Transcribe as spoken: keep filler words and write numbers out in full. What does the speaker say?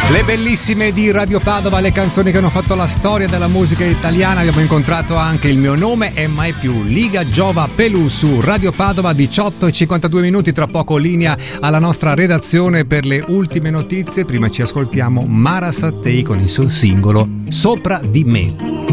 Le bellissime di Radio Padova, le canzoni che hanno fatto la storia della musica italiana. Abbiamo incontrato anche Il mio nome è mai più, Liga Giova Pelù su Radio Padova, diciotto e cinquantadue minuti. Tra poco linea alla nostra redazione per le ultime notizie. Prima ci ascoltiamo Mara Sattei con il suo singolo Sopra di me.